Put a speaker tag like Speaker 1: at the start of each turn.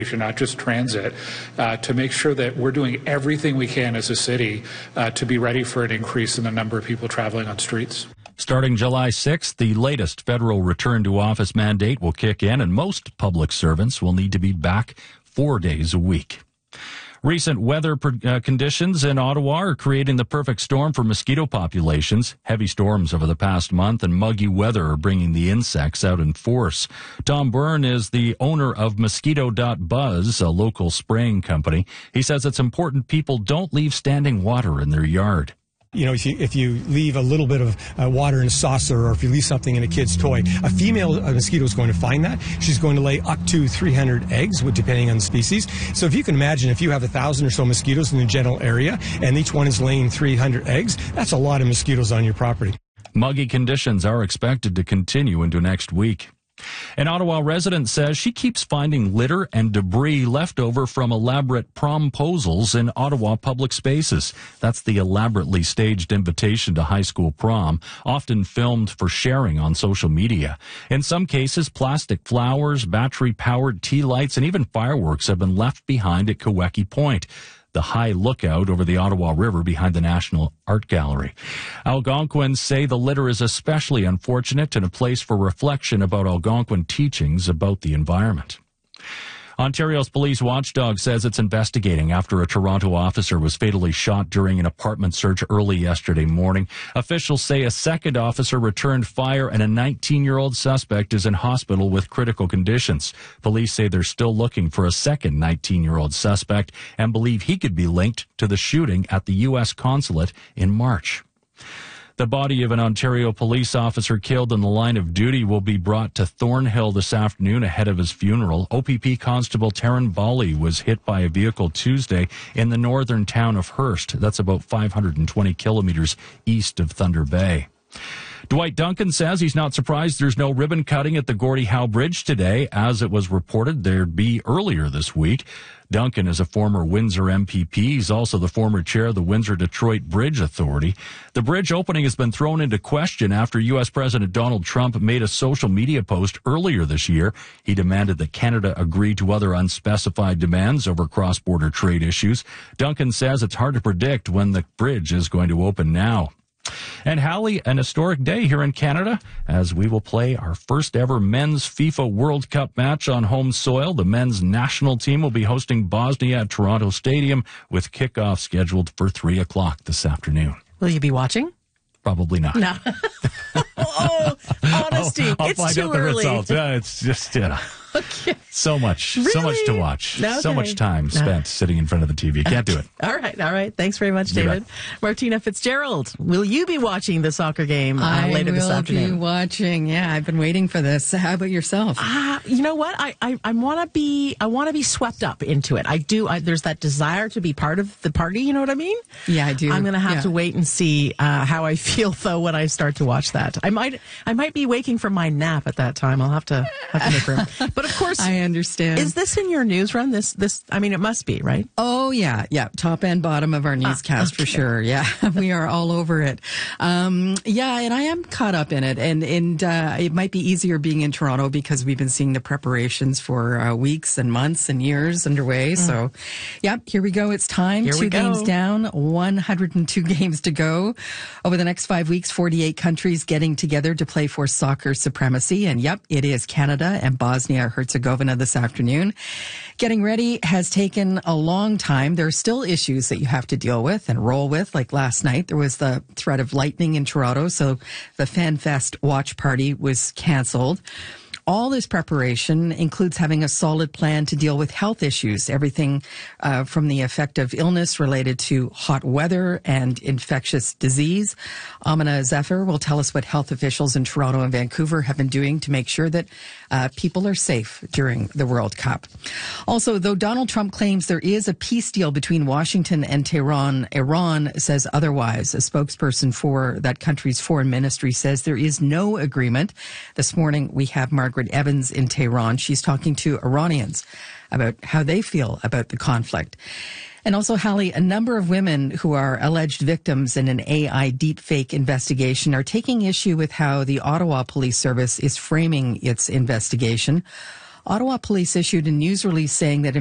Speaker 1: not just transit, to make sure that we're doing everything we can as a city to be ready for an increase in the number of people traveling on streets.
Speaker 2: Starting July 6th, the latest federal return to office mandate will kick in, and most public servants will need to be back 4 days a week. Recent weather conditions in Ottawa are creating the perfect storm for mosquito populations. Heavy storms over the past month and muggy weather are bringing the insects out in force. Tom Byrne is the owner of Mosquito.buzz, a local spraying company. He says it's important people don't leave standing water in their yard.
Speaker 3: You know, if you leave a little bit of water in a saucer, or if you leave something in a kid's toy, a female mosquito is going to find that. She's going to lay up to 300 eggs, depending on the species. So if you can imagine, if you have 1,000 or so mosquitoes in the general area, and each one is laying 300 eggs, that's a lot of mosquitoes on your property. Muggy conditions are expected to continue into next week. An Ottawa resident says she keeps finding litter and debris left over from elaborate promposals in Ottawa public spaces. That's the elaborately staged invitation to high school prom, often filmed for sharing on social media. In some cases, plastic flowers, battery-powered tea lights, and even fireworks have been left behind at Kawecki Point, the high lookout over the Ottawa River behind the National Art Gallery. Algonquins say the litter is especially unfortunate and a place for reflection about Algonquin teachings about the environment. Ontario's police watchdog says it's investigating after a Toronto officer was fatally shot during an apartment search early yesterday morning. Officials say a second officer returned fire and a 19-year-old suspect is in hospital with critical conditions. Police say they're still looking for a second 19-year-old suspect and believe he could be linked to the shooting at the U.S. consulate in March. The body of an Ontario police officer killed in the line of duty will be brought to Thornhill this afternoon ahead of his funeral. OPP Constable Taryn Bawley was hit by a vehicle Tuesday in the northern town of Hearst. That's about 520 kilometers east of Thunder Bay. Dwight Duncan says he's not surprised there's no ribbon cutting at the Gordie Howe Bridge today, as it was reported there'd be earlier this week. Duncan is a former Windsor MPP. He's also the former chair of the Windsor-Detroit Bridge Authority. The bridge opening has been thrown into question after U.S. President Donald Trump made a social media post earlier this year. He demanded that Canada agree to other unspecified demands over cross-border trade issues. Duncan says it's hard to predict when the bridge is going to open now. And Hallie, an historic day here in Canada, as we will play our first ever men's FIFA World Cup match on home soil. The men's national team will be hosting Bosnia at Toronto Stadium, with kickoff scheduled for 3 o'clock this afternoon.
Speaker 4: Will you be watching?
Speaker 2: Probably not.
Speaker 4: No. Oh, honesty.
Speaker 2: I'll
Speaker 4: it's
Speaker 2: find
Speaker 4: too
Speaker 2: out the
Speaker 4: early.
Speaker 2: results. Yeah, it's just,
Speaker 4: Okay.
Speaker 2: so much to watch.
Speaker 4: Okay.
Speaker 2: So much time spent sitting in front of the TV. Can't do it.
Speaker 4: All right. Thanks very much, David. Martina Fitzgerald, will you be watching the soccer game later this afternoon?
Speaker 5: I will be watching. Yeah, I've been waiting for this. How about yourself?
Speaker 4: You know what? I want to be swept up into it. I do. There's that desire to be part of the party. You know what I mean?
Speaker 5: Yeah, I do.
Speaker 4: I'm going to have to wait and see how I feel though when I start to watch that. I might be waking from my nap at that time. I'll have to make room. But of course,
Speaker 5: I understand.
Speaker 4: Is this in your news run? This. I mean, it must be, right?
Speaker 5: Oh yeah. Top and bottom of our newscast for sure. Yeah, we are all over it. And I am caught up in it, and it might be easier being in Toronto because we've been seeing the preparations for weeks and months and years underway. So, here we go. It's time.
Speaker 4: Here we
Speaker 5: 2
Speaker 4: go.
Speaker 5: games down, 102 games to go. Over the next 5 weeks, 48 countries getting together to play for soccer supremacy. And it is Canada and Bosnia-Herzegovina this afternoon. Getting ready has taken a long time. There are still issues that you have to deal with and roll with. Like last night, there was the threat of lightning in Toronto, so the FanFest watch party was canceled. All this preparation includes having a solid plan to deal with health issues, everything from the effect of illness related to hot weather and infectious disease. Amina Zephyr will tell us what health officials in Toronto and Vancouver have been doing to make sure that people are safe during the World Cup. Also, though Donald Trump claims there is a peace deal between Washington and Tehran, Iran says otherwise. A spokesperson for that country's foreign ministry says there is no agreement. This morning, we have Margaret Evans in Tehran. She's talking to Iranians about how they feel about the conflict. And also, Hallie, a number of women who are alleged victims in an AI deepfake investigation are taking issue with how the Ottawa Police Service is framing its investigation. Ottawa police issued a news release saying that